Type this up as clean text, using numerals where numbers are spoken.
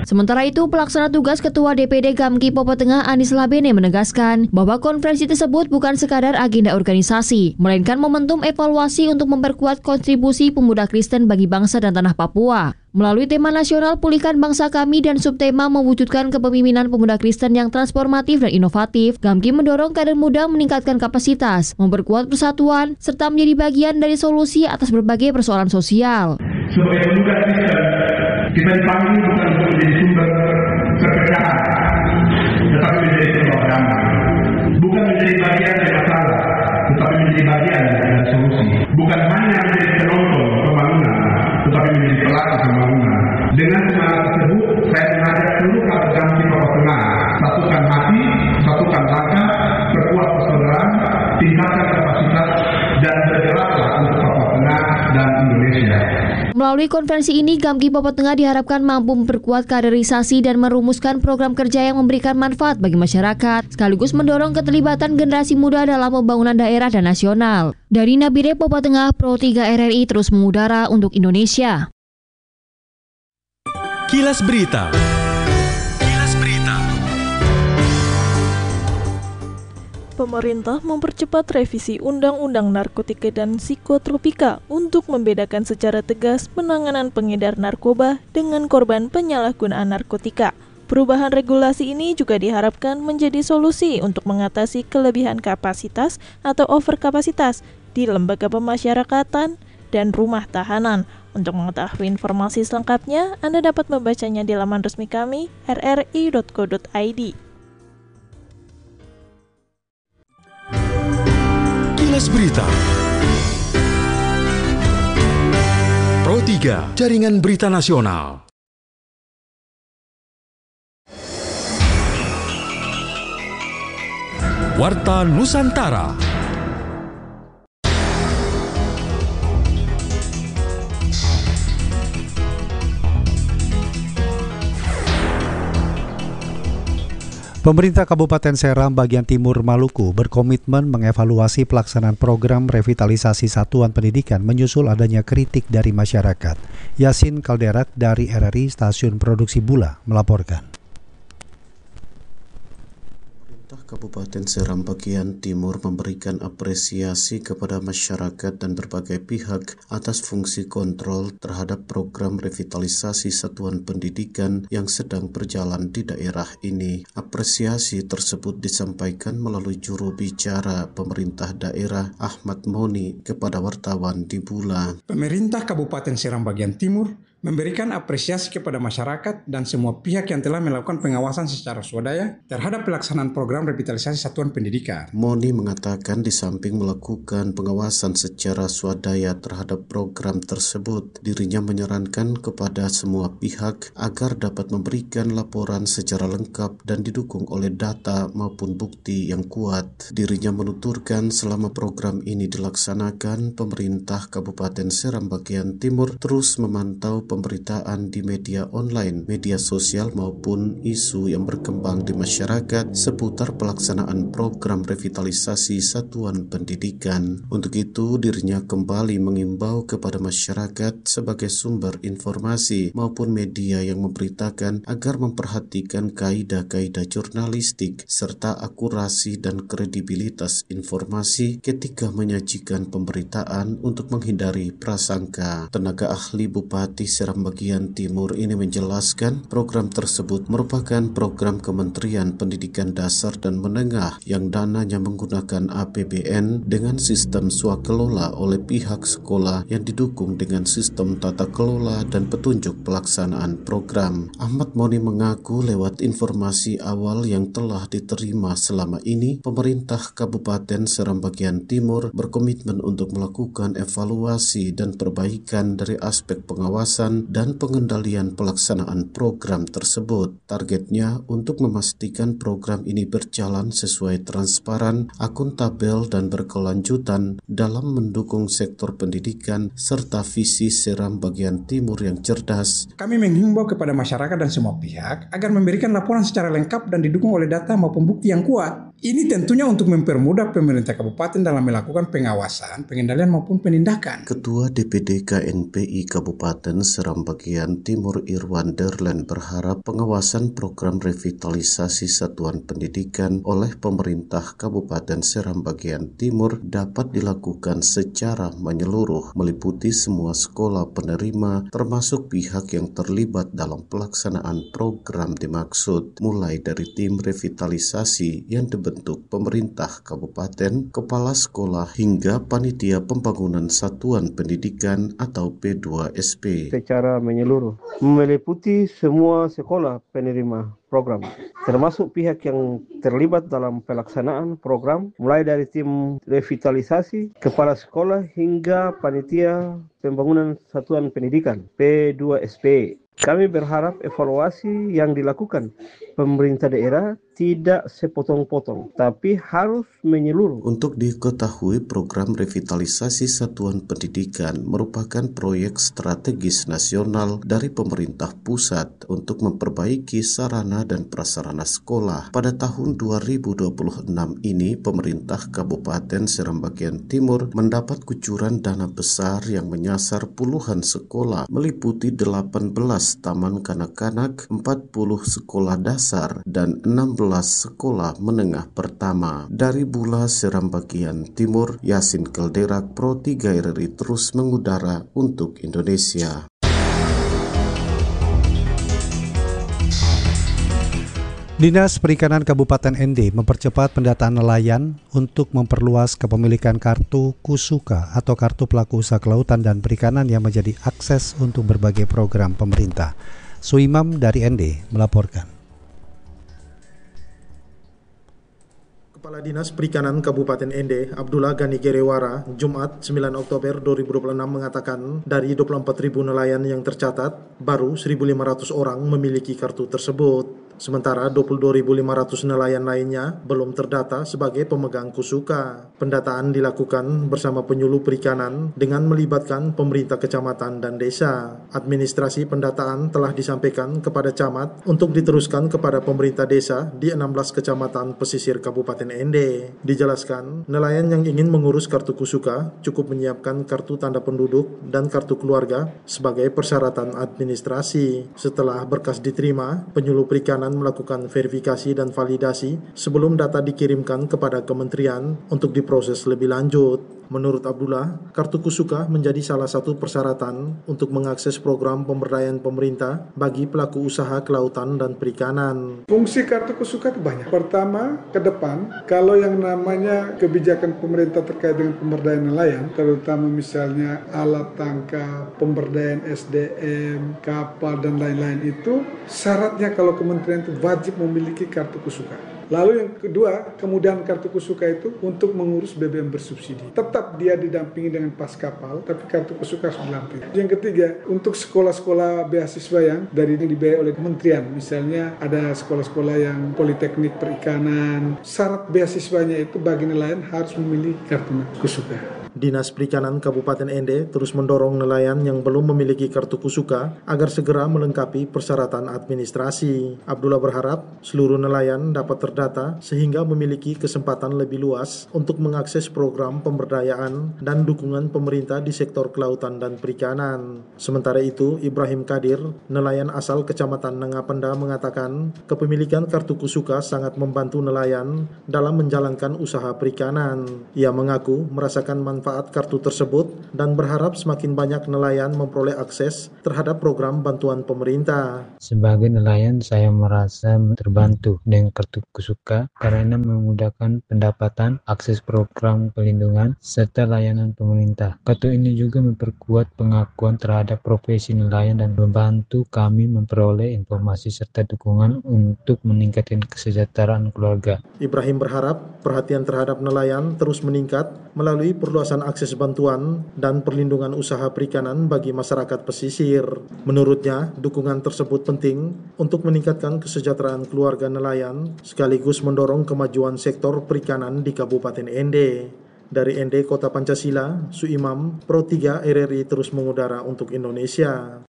Sementara itu, pelaksana tugas Ketua DPD Gamki Papua Tengah Anis Labene menegaskan bahwa konferensi tersebut bukan sekadar agenda organisasi, melainkan momentum evaluasi untuk memperkuat kontribusi pemuda Kristen bagi bangsa dan tanah Papua. Melalui tema nasional Pulihkan Bangsa Kami dan subtema mewujudkan kepemimpinan pemuda Kristen yang transformatif dan inovatif, Gamki mendorong kader muda meningkatkan kapasitas, memperkuat persatuan, serta menjadi bagian dari solusi atas berbagai persoalan sosial. Sebagai pemuda Kristen, kita dipanggil bukan untuk menjadi sumber perpecahan, tetapi menjadi sumber damai. Bukan menjadi bagian dari masalah, tetapi menjadi bagian dari solusi. Bukan hanya menjadi penonton pembangunan, tetapi menjadi pelaku pembangunan. Dengan semangat tersebut, saya mengajak seluruh kader Gamki Papua Tengah, satukan hati, satukan langkah, perkuat persaudaraan, tingkatkan kapasitas, dan bergeraklah untuk Papua Tengah dan Indonesia. Melalui konferensi ini, Gamki Papua Tengah diharapkan mampu memperkuat kaderisasi dan merumuskan program kerja yang memberikan manfaat bagi masyarakat, sekaligus mendorong keterlibatan generasi muda dalam pembangunan daerah dan nasional. Dari Nabire Papua Tengah, Pro 3 RRI terus mengudara untuk Indonesia. Kilas Berita. Pemerintah mempercepat revisi Undang-Undang Narkotika dan Psikotropika untuk membedakan secara tegas penanganan pengedar narkoba dengan korban penyalahgunaan narkotika. Perubahan regulasi ini juga diharapkan menjadi solusi untuk mengatasi kelebihan kapasitas atau overkapasitas di lembaga pemasyarakatan dan rumah tahanan. Untuk mengetahui informasi selengkapnya, Anda dapat membacanya di laman resmi kami, rri.co.id. Kilas Berita. Pro 3, Jaringan Berita Nasional. Warta Nusantara. Pemerintah Kabupaten Seram bagian timur Maluku berkomitmen mengevaluasi pelaksanaan program revitalisasi satuan pendidikan menyusul adanya kritik dari masyarakat. Yasin Kalderak dari RRI Stasiun Produksi Bula melaporkan. Kabupaten Seram bagian timur memberikan apresiasi kepada masyarakat dan berbagai pihak atas fungsi kontrol terhadap program revitalisasi satuan pendidikan yang sedang berjalan di daerah ini. Apresiasi tersebut disampaikan melalui juru bicara pemerintah daerah Ahmad Moni kepada wartawan di Bula. Pemerintah Kabupaten Seram bagian timur memberikan apresiasi kepada masyarakat dan semua pihak yang telah melakukan pengawasan secara swadaya terhadap pelaksanaan program revitalisasi satuan pendidikan. Moni mengatakan di samping melakukan pengawasan secara swadaya terhadap program tersebut, dirinya menyarankan kepada semua pihak agar dapat memberikan laporan secara lengkap dan didukung oleh data maupun bukti yang kuat. Dirinya menuturkan selama program ini dilaksanakan, pemerintah Kabupaten Seram bagian timur terus memantau pemberitaan di media online, media sosial maupun isu yang berkembang di masyarakat seputar pelaksanaan program revitalisasi satuan pendidikan. Untuk itu, dirinya kembali mengimbau kepada masyarakat sebagai sumber informasi maupun media yang memberitakan agar memperhatikan kaidah-kaidah jurnalistik serta akurasi dan kredibilitas informasi ketika menyajikan pemberitaan untuk menghindari prasangka. Tenaga ahli Bupati Seram bagian timur ini menjelaskan program tersebut merupakan program Kementerian Pendidikan Dasar dan Menengah yang dananya menggunakan APBN dengan sistem swakelola oleh pihak sekolah yang didukung dengan sistem tata kelola dan petunjuk pelaksanaan program. Ahmad Moni mengaku lewat informasi awal yang telah diterima selama ini, pemerintah Kabupaten Seram bagian timur berkomitmen untuk melakukan evaluasi dan perbaikan dari aspek pengawasan dan pengendalian pelaksanaan program tersebut. Targetnya untuk memastikan program ini berjalan sesuai transparan, akuntabel, dan berkelanjutan dalam mendukung sektor pendidikan serta visi Seram bagian timur yang cerdas. Kami menghimbau kepada masyarakat dan semua pihak agar memberikan laporan secara lengkap dan didukung oleh data maupun bukti yang kuat. Ini tentunya untuk mempermudah pemerintah kabupaten dalam melakukan pengawasan, pengendalian maupun penindakan. Ketua DPD KNPI Kabupaten Seram Bagian Timur Irwan Derlen berharap pengawasan program revitalisasi satuan pendidikan oleh pemerintah Kabupaten Seram Bagian Timur dapat dilakukan secara menyeluruh, meliputi semua sekolah penerima termasuk pihak yang terlibat dalam pelaksanaan program dimaksud, mulai dari tim revitalisasi yang dibentuk pemerintah kabupaten, kepala sekolah hingga panitia pembangunan satuan pendidikan atau P2SP. Secara menyeluruh, meliputi semua sekolah penerima program, termasuk pihak yang terlibat dalam pelaksanaan program, mulai dari tim revitalisasi, kepala sekolah hingga panitia pembangunan satuan pendidikan P2SP. Kami berharap evaluasi yang dilakukan pemerintah daerah tidak sepotong-potong, tapi harus menyeluruh. Untuk diketahui, program revitalisasi satuan pendidikan merupakan proyek strategis nasional dari pemerintah pusat untuk memperbaiki sarana dan prasarana sekolah. Pada tahun 2026 ini, pemerintah Kabupaten Seram Bagian Timur mendapat kucuran dana besar yang menyasar puluhan sekolah, meliputi 18 taman kanak-kanak, 40 sekolah dasar, dan 16 sekolah menengah pertama. Dari Bula Seram Bagian Timur, Yasin Kelderak, Pro 3 RRI terus mengudara untuk Indonesia. Dinas Perikanan Kabupaten ND mempercepat pendataan nelayan untuk memperluas kepemilikan kartu Kusuka atau kartu pelaku usaha kelautan dan perikanan yang menjadi akses untuk berbagai program pemerintah. Suimam dari ND melaporkan. Kepala Dinas Perikanan Kabupaten ND, Abdullah Gani Gerewara, Jumat 9 Oktober 2026 mengatakan dari 24.000 nelayan yang tercatat, baru 1.500 orang memiliki kartu tersebut. Sementara 22.500 nelayan lainnya belum terdata sebagai pemegang Kusuka. Pendataan dilakukan bersama penyuluh perikanan dengan melibatkan pemerintah kecamatan dan desa. Administrasi pendataan telah disampaikan kepada camat untuk diteruskan kepada pemerintah desa di 16 kecamatan pesisir Kabupaten ND. Dijelaskan, nelayan yang ingin mengurus kartu Kusuka cukup menyiapkan kartu tanda penduduk dan kartu keluarga sebagai persyaratan administrasi. Setelah berkas diterima, penyuluh perikanan melakukan verifikasi dan validasi sebelum data dikirimkan kepada kementerian untuk diproses lebih lanjut. Menurut Abdullah, kartu Kusuka menjadi salah satu persyaratan untuk mengakses program pemberdayaan pemerintah bagi pelaku usaha kelautan dan perikanan. Fungsi kartu Kusuka itu banyak. Pertama, ke depan, kalau yang namanya kebijakan pemerintah terkait dengan pemberdayaan nelayan, terutama misalnya alat tangkap, pemberdayaan SDM, kapal, dan lain-lain itu, syaratnya kalau kementerian itu wajib memiliki kartu Kusuka. Lalu yang kedua, kemudahan kartu Kusuka itu untuk mengurus BBM bersubsidi. Tetap dia didampingi dengan pas kapal, tapi kartu Kusuka harus didampingi. Yang ketiga, untuk sekolah-sekolah beasiswa yang dari ini dibiayai oleh kementerian. Misalnya ada sekolah-sekolah yang politeknik perikanan. Syarat beasiswanya itu bagi nelayan harus memiliki kartu Kusuka. Dinas Perikanan Kabupaten ND terus mendorong nelayan yang belum memiliki kartu Kusuka agar segera melengkapi persyaratan administrasi. Abdullah berharap seluruh nelayan dapat terdata sehingga memiliki kesempatan lebih luas untuk mengakses program pemberdayaan dan dukungan pemerintah di sektor kelautan dan perikanan. Sementara itu, Ibrahim Kadir, nelayan asal Kecamatan Nangapenda mengatakan kepemilikan kartu Kusuka sangat membantu nelayan dalam menjalankan usaha perikanan. Ia mengaku merasakan manfaat kartu tersebut dan berharap semakin banyak nelayan memperoleh akses terhadap program bantuan pemerintah. Sebagai nelayan, saya merasa terbantu dengan kartu Kusuka karena memudahkan pendapatan, akses program pelindungan, serta layanan pemerintah. Kartu ini juga memperkuat pengakuan terhadap profesi nelayan dan membantu kami memperoleh informasi serta dukungan untuk meningkatkan kesejahteraan keluarga. Ibrahim berharap perhatian terhadap nelayan terus meningkat melalui perluasan akses bantuan dan perlindungan usaha perikanan bagi masyarakat pesisir. Menurutnya, dukungan tersebut penting untuk meningkatkan kesejahteraan keluarga nelayan sekaligus mendorong kemajuan sektor perikanan di Kabupaten ND. Dari ND Kota Pancasila, Suimam, Pro 3 RRI terus mengudara untuk Indonesia.